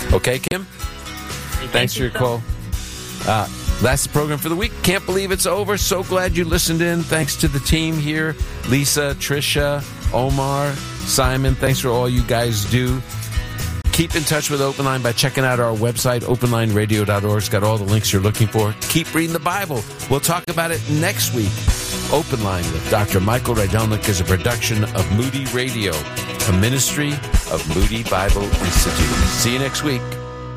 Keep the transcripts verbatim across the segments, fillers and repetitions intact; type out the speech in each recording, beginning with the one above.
Okay, Kim? Thanks for your call. Uh, that's the program for the week. Can't believe it's over. So glad you listened in. Thanks to the team here. Lisa, Tricia, Omar, Simon. Thanks for all you guys do. Keep in touch with Open Line by checking out our website, open line radio dot org. It's got all the links you're looking for. Keep reading the Bible. We'll talk about it next week. Open Line with Doctor Michael Rydelnik is a production of Moody Radio, a ministry of Moody Bible Institute. See you next week.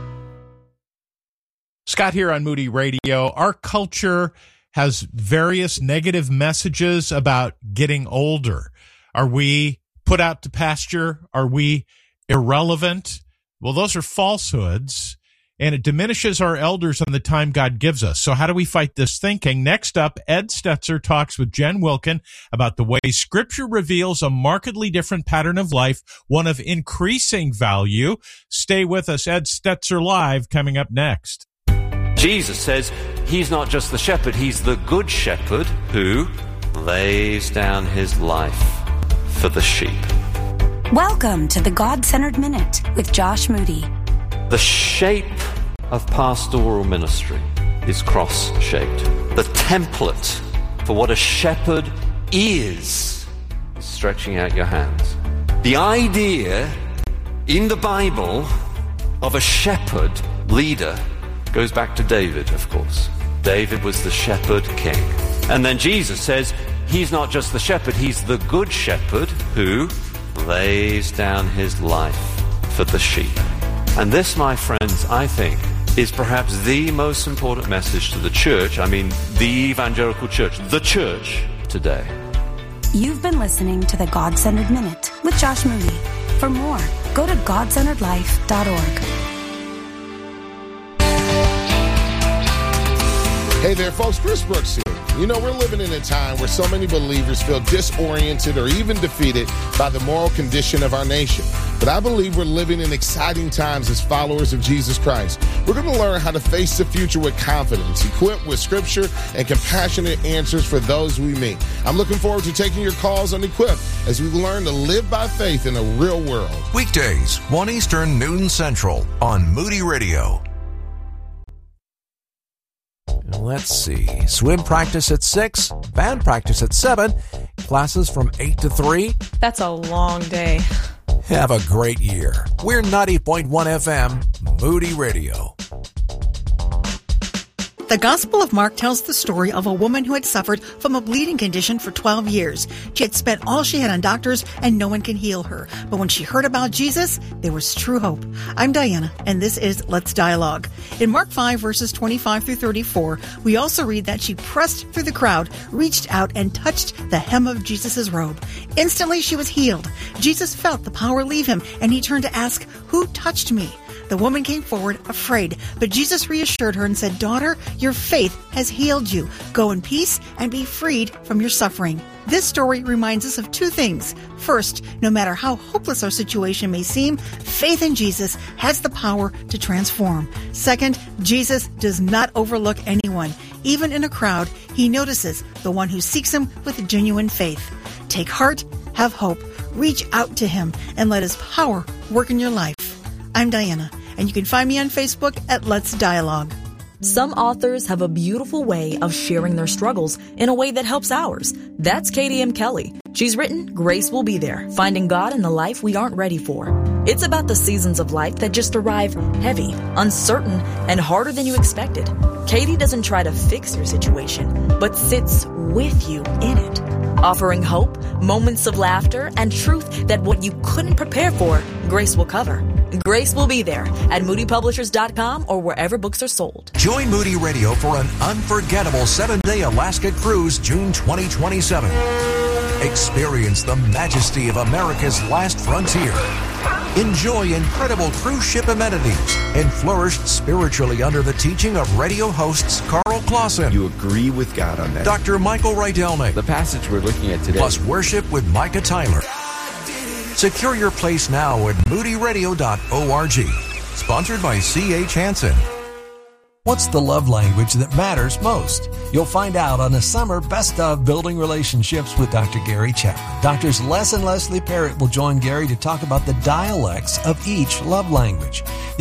Scott here on Moody Radio. Our culture has various negative messages about getting older. Are we put out to pasture? Are we irrelevant? Well, those are falsehoods, and it diminishes our elders and the time God gives us. So how do we fight this thinking? Next up, Ed Stetzer talks with Jen Wilkin about the way Scripture reveals a markedly different pattern of life, one of increasing value. Stay with us. Ed Stetzer Live coming up next. Jesus says he's not just the shepherd, he's the good shepherd who lays down his life for the sheep. Welcome to the God-Centered Minute with Josh Moody. The shape of pastoral ministry is cross-shaped. The template for what a shepherd is, is stretching out your hands. The idea in the Bible of a shepherd leader goes back to David, of course. David was the shepherd king. And then Jesus says he's not just the shepherd, he's the good shepherd who lays down his life for the sheep. And this, my friends, I think, is perhaps the most important message to the church. I mean, the evangelical church, the church today. You've been listening to the God-Centered Minute with Josh Moody. For more, go to god centered life dot org. Hey there, folks. Chris Brooks here. You know, we're living in a time where so many believers feel disoriented or even defeated by the moral condition of our nation. But I believe we're living in exciting times as followers of Jesus Christ. We're going to learn how to face the future with confidence, equipped with Scripture and compassionate answers for those we meet. I'm looking forward to taking your calls on Equip as we learn to live by faith in a real world. Weekdays, one Eastern, noon Central on Moody Radio. Let's see. Swim practice at six, band practice at seven, classes from eight to three. That's a long day. Have a great year. We're ninety point one F M, Moody Radio. The Gospel of Mark tells the story of a woman who had suffered from a bleeding condition for twelve years. She had spent all she had on doctors and no one can heal her. But when she heard about Jesus, there was true hope. I'm Diana, and this is Let's Dialogue. In Mark five, verses twenty-five through thirty-four, we also read that she pressed through the crowd, reached out, and touched the hem of Jesus' robe. Instantly, she was healed. Jesus felt the power leave him, and he turned to ask, "Who touched me?" The woman came forward, afraid, but Jesus reassured her and said, "Daughter, your faith has healed you. Go in peace and be freed from your suffering." This story reminds us of two things. First, no matter how hopeless our situation may seem, faith in Jesus has the power to transform. Second, Jesus does not overlook anyone. Even in a crowd, he notices the one who seeks him with genuine faith. Take heart, have hope, reach out to him, and let his power work in your life. I'm Diana, and you can find me on Facebook at Let's Dialogue. Some authors have a beautiful way of sharing their struggles in a way that helps ours. That's Katie M. Kelly. She's written Grace Will Be There, Finding God in the Life We Aren't Ready For. It's about the seasons of life that just arrive heavy, uncertain, and harder than you expected. Katie doesn't try to fix your situation, but sits with you in it, offering hope, moments of laughter, and truth that what you couldn't prepare for, Grace will cover. Grace will be there at moody publishers dot com or wherever books are sold. Join Moody Radio for an unforgettable seven-day Alaska cruise June twenty twenty-seven. Experience the majesty of America's last frontier. Enjoy incredible cruise ship amenities and flourish spiritually under the teaching of radio hosts Carl Clausen. You agree with God on that. Doctor Michael Rydelnik. The passage we're looking at today. Plus worship with Micah Tyler. Secure your place now at moody radio dot org. Sponsored by C H Hansen. What's the love language that matters most? You'll find out on the summer Best of Building Relationships with Doctor Gary Chapman. Doctors Les and Leslie Parrott will join Gary to talk about the dialects of each love language.